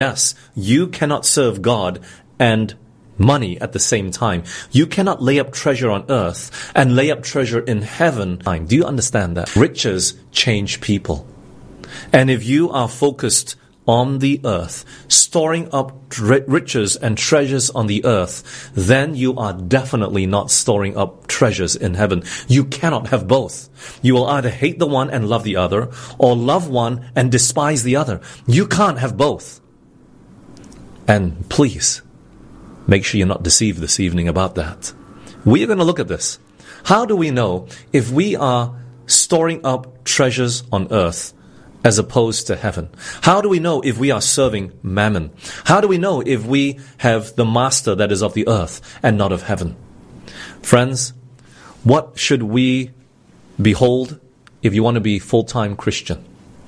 Yes, you cannot serve God and money at the same time. You cannot lay up treasure on earth and lay up treasure in heaven. Do you understand that? Riches change people. And if you are focused on the earth, storing up riches and treasures on the earth, then you are definitely not storing up treasures in heaven. You cannot have both. You will either hate the one and love the other, or love one and despise the other. You can't have both. And please, make sure you're not deceived this evening about that. We are going to look at this. How do we know if we are storing up treasures on earth as opposed to heaven? How do we know if we are serving mammon? How do we know if we have the master that is of the earth and not of heaven? Friends, what should we behold if you want to be full-time Christian?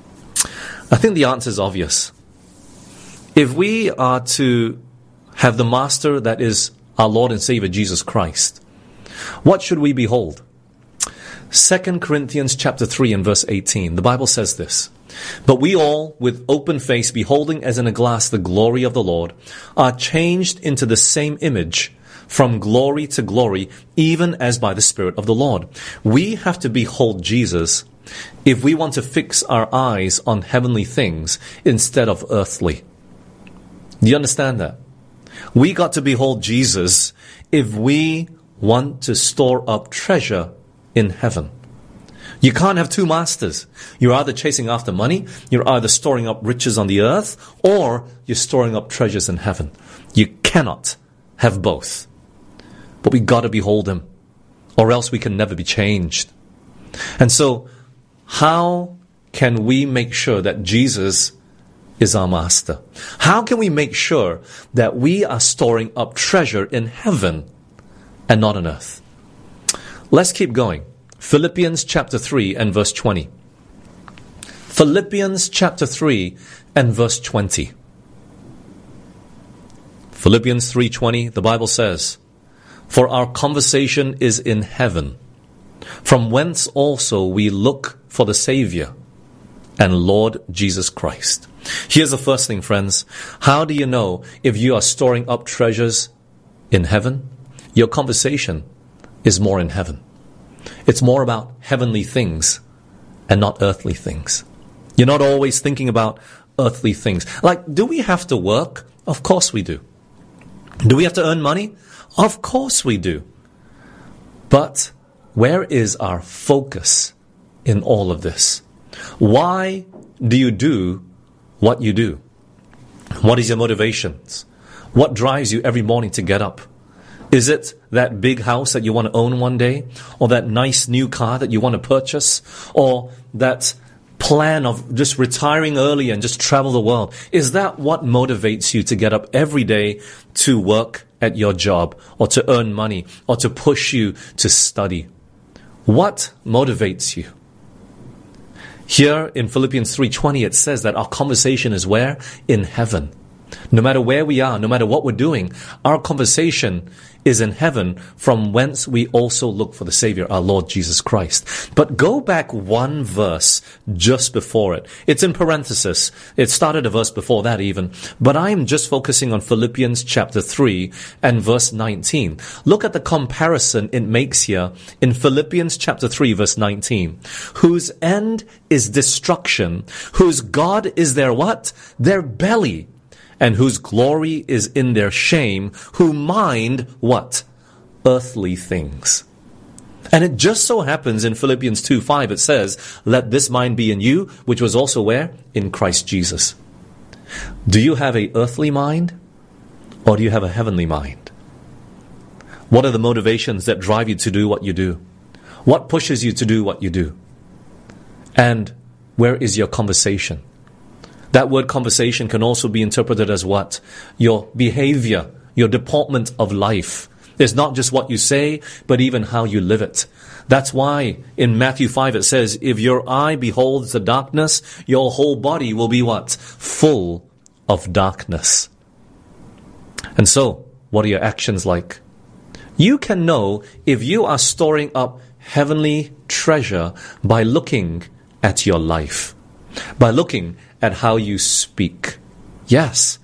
I think the answer is obvious. If we are to have the master that is our Lord and Savior Jesus Christ, what should we behold? 2 Corinthians chapter 3 and verse 18, the Bible says this: "But we all, with open face, beholding as in a glass the glory of the Lord, are changed into the same image, from glory to glory, even as by the Spirit of the Lord." We have to behold Jesus if we want to fix our eyes on heavenly things instead of earthly. Do you understand that? We got to behold Jesus if we want to store up treasure in heaven. You can't have two masters. You're either chasing after money, you're either storing up riches on the earth, or you're storing up treasures in heaven. You cannot have both. But we got to behold Him, or else we can never be changed. And so, how can we make sure that Jesus is our master? How can we make sure that we are storing up treasure in heaven and not on earth? Let's keep going. Philippians chapter 3 and verse 20. Philippians chapter 3 and verse 20. Philippians 3:20, the Bible says, "For our conversation is in heaven, from whence also we look for the Savior and Lord Jesus Christ." Here's the first thing, friends. How do you know if you are storing up treasures in heaven? Your conversation is more in heaven. It's more about heavenly things and not earthly things. You're not always thinking about earthly things. Like, do we have to work? Of course we do. Do we have to earn money? Of course we do. But where is our focus in all of this? Why do you do what you do? What is your motivations? What drives you every morning to get up? Is it that big house that you want to own one day? Or that nice new car that you want to purchase? Or that plan of just retiring early and just travel the world? Is that what motivates you to get up every day to work at your job, or to earn money, or to push you to study? What motivates you? Here in Philippians 3:20 it says that our conversation is where? In heaven. No matter where we are, no matter what we're doing, our conversation is in heaven, from whence we also look for the Savior, our Lord Jesus Christ. But go back one verse just before it. It's in parenthesis. It started a verse before that even. But I am just focusing on Philippians chapter 3 and verse 19. Look at the comparison it makes here in Philippians chapter 3 verse 19. Whose end is destruction, whose God is their what? Their belly, and whose glory is in their shame, who mind what? Earthly things. And it just so happens in Philippians 2:5 it says, "Let this mind be in you, which was also where? In Christ Jesus." Do you have a earthly mind, or do you have a heavenly mind? What are the motivations that drive you to do what you do? What pushes you to do what you do? And where is your conversation? That word conversation can also be interpreted as what? Your behavior, your deportment of life. It's not just what you say, but even how you live it. That's why in Matthew 5 it says, "If your eye beholds the darkness, your whole body will be what? Full of darkness." And so, what are your actions like? You can know if you are storing up heavenly treasure by looking at your life, by looking at how you speak. Yes,